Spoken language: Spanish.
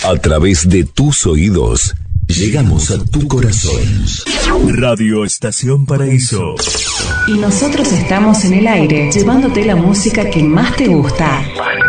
A través de tus oídos, llegamos a tu corazón. Radio Estación Paraíso. Y nosotros estamos en el aire, llevándote la música que más te gusta.